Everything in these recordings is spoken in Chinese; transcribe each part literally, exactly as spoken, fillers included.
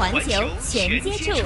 环球全接触。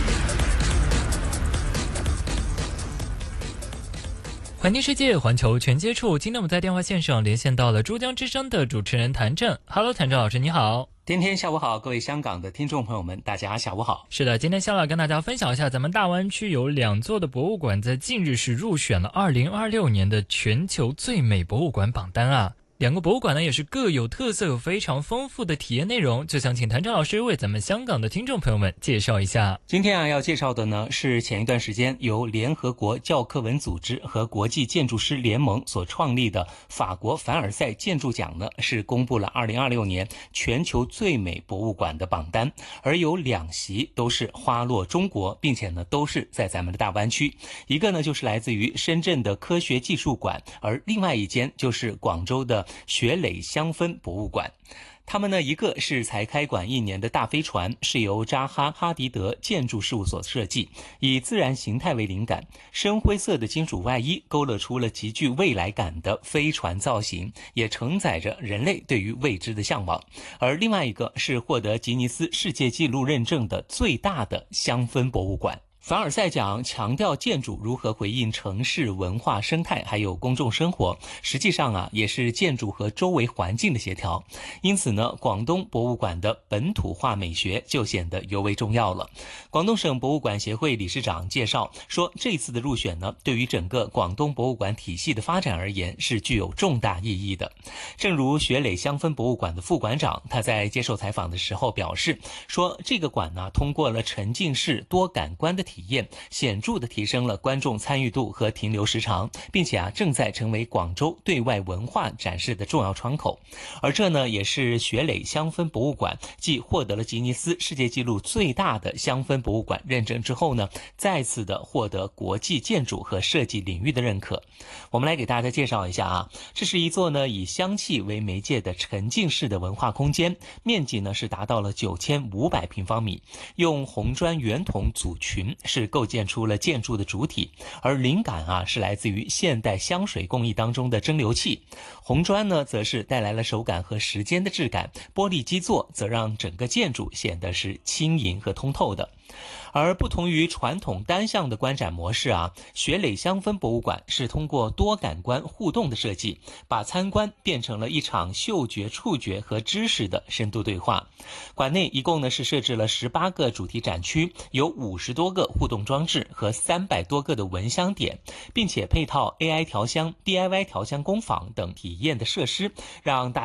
环听世界，环球全接触。今天我们在电话线上连线到了珠江之声的主持人谭震。Hello， 谭震老师，你好。 天天下午好，各位香港的听众朋友们，大家下午好。 是的，今天下来跟大家分享一下，咱们大湾区有两座的博物馆在近日是入选了二零二六年的全球最美博物馆榜单啊。两个博物馆呢也是各有特色，有非常丰富的体验内容，就想请谭震老师为咱们香港的听众朋友们介绍一下。 今天啊要介绍的呢是前一段时间由联合国教科文组织和国际建筑师联盟所创立的法国凡尔赛建筑奖呢，是公布了二零二六年全球最美博物馆的榜单，而有两席都是花落中国，并且呢都是在咱们的大湾区。一个呢就是来自于深圳的科学技术馆，而另外一间就是广州的雪磊香氛博物馆。他们呢，一个是才开馆一年的大飞船，是由扎哈哈迪德建筑事务所设计，以自然形态为灵感，深灰色的金属外衣勾勒出了极具未来感的飞船造型，也承载着人类对于未知的向往。而另外一个是获得吉尼斯世界纪录认证的最大的香氛博物馆。凡尔赛奖强调建筑如何回应城市文化生态还有公众生活，实际上啊也是建筑和周围环境的协调。因此呢，广东博物馆的本土化美学就显得尤为重要了。广东省博物馆协会理事长介绍说，这次的入选呢，对于整个广东博物馆体系的发展而言是具有重大意义的。正如雪磊香氛博物馆的副馆长，他在接受采访的时候表示说，这个馆呢通过了沉浸式多感官的体验，显著地提升了观众参与度和停留时长，并且啊正在成为广州对外文化展示的重要窗口。而这呢也是雪磊香氛博物馆继获得了吉尼斯世界纪录最大的香氛博物馆认证之后呢，再次的获得国际建筑和设计领域的认可。我们来给大家介绍一下啊，这是一座呢以香气为媒介的沉浸式的文化空间，面积呢是达到了九千五百平方米，用红砖圆筒组群是构建出了建筑的主体，而灵感啊是来自于现代香水工艺当中的蒸馏器。红砖呢则是带来了手感和时间的质感，玻璃基座则让整个建筑显得是轻盈和通透的。而不同于传统单向的观展模式啊，雪磊香氛博物馆是通过多感官互动的设计，把参观变成了一场嗅觉、触觉和知识的深度对话。馆内一共呢是设置了十八个主题展区，有五十多个互动装置和三百多个的闻香点，并且配套 A I 调香、D I Y 调香工坊等体验的设施，让大